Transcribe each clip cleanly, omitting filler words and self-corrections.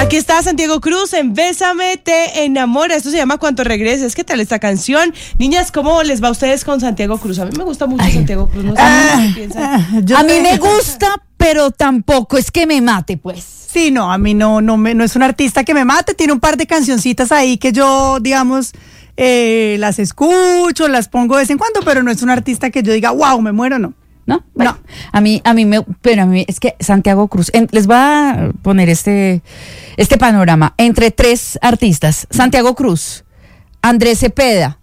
Aquí está Santiago Cruz en Bésame, te enamora. Esto se llama Cuanto regreses. ¿Qué tal esta canción? Niñas, ¿cómo les va a ustedes con Santiago Cruz? A mí me gusta mucho Santiago Cruz. No sé qué piensan. A mí me gusta, pero tampoco es que me mate, pues. Sí, no, a mí no es un artista que me mate. Tiene un par de cancioncitas ahí que yo, digamos, las escucho, las pongo de vez en cuando, pero no es un artista que yo diga, wow, me muero, no. ¿No? Bueno, a mí es que Santiago Cruz, les voy a poner este panorama. Entre tres artistas, Santiago Cruz, Andrés Cepeda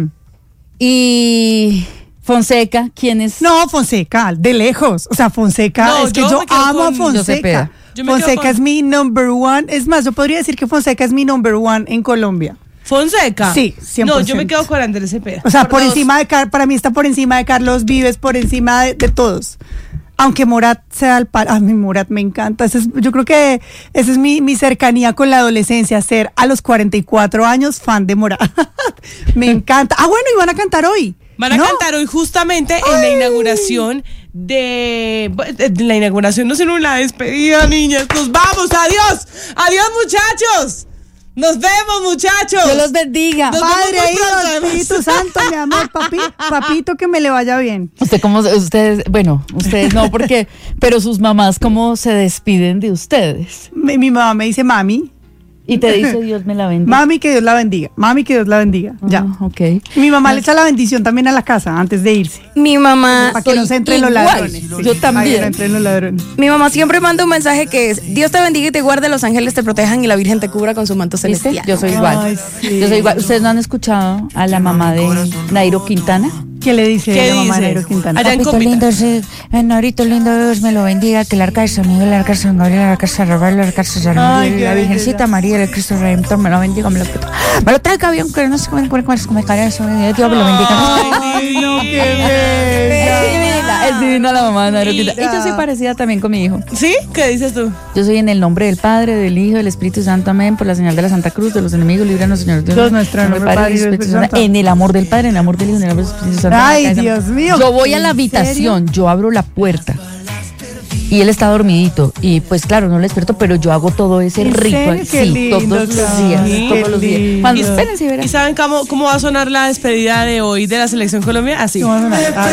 y Fonseca, ¿quién es? No, Fonseca, de lejos. O sea, Fonseca, No, es que yo yo me quedo amo a con Fonseca. Fonseca es mi number one. Es más, yo podría decir que Fonseca es mi number one en Colombia. ¿Fonseca? Sí, 100%. No, yo me quedo con Andrés Cepeda. O sea, por encima de para mí está por encima de Carlos Vives, por encima de todos. Aunque Morat sea el a mí Morat me encanta. Yo creo que esa es mi cercanía con la adolescencia, ser a los 44 años fan de Morat. Me encanta. Ah, bueno, y van a cantar hoy. Van a cantar hoy justamente en la inauguración la inauguración, no sino la despedida, niñas. Nos vamos, adiós. Adiós, muchachos. Nos vemos, muchachos. Dios los bendiga. Padre, Hijo, Espíritu Santo, mi amor, papito, que me le vaya bien. Ustedes no, porque, pero sus mamás, ¿cómo se despiden de ustedes? Mi mamá me dice mami. Y te dice Dios me la bendiga. Mami, que Dios la bendiga. Mami, que Dios la bendiga. Ya. Ok. Mi mamá le echa la bendición también a la casa antes de irse. Mi mamá. Para que no se entren los ladrones. Yo también. No entren los ladrones. Mi mamá siempre manda un mensaje que es: Dios te bendiga y te guarde, los ángeles te protejan y la Virgen te cubra con su manto ¿Viste? celestial. Yo soy igual. Ay, sí. Yo soy igual. ¿Ustedes no han escuchado a la mamá de Nairo Quintana? ¿Qué le dice ¿Qué la mamá de dice? Nairo Quintana? Allá en Papito Copita. lindo, sí, Norito lindo, Dios me lo bendiga, que el arca de San Miguel, el arca de San Gabriel, el arca de San Rafael, el arca de San Ay, Miguel, qué la Virgencita belleza. María, el Cristo Redentor, me lo bendiga, me lo traiga bien, que no sé cómo me cae eso, Dios me lo bendiga. Ay, no, qué bella. Es divina la mamá de Nairo Quintana. Y yo soy parecida también con mi hijo. ¿Sí? ¿Qué dices tú? Yo soy en el nombre del Padre, del Hijo, del Espíritu Santo, amén, por la señal de la Santa Cruz, de los enemigos, líbranos, Señor Dios. Dios nuestro, en el nombre del Padre y del Espíritu Santo. En el amor del Padre, en el amor del Hijo, en el amor del Espíritu Santo. Ay, Dios mío. Yo voy a la ¿En habitación, yo abro la puerta y él está dormidito y pues claro, no le despierto, pero yo hago todo ese ¿En ritual, serio? Qué sí, lindo, todos los claro. días, Qué todos los días. lindo. Cuando espérense, verán. ¿Y saben cómo va a sonar la despedida de hoy de la Selección Colombia? Así. ¿Cómo va a sonar?